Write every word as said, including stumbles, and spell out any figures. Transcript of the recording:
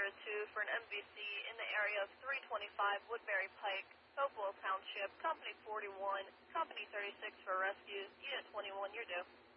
zero two for an M V C in the area of three twenty-five Woodbury Pike, Hopewell Township, Company forty-one, Company thirty-six for rescues, Unit twenty-one, you're due.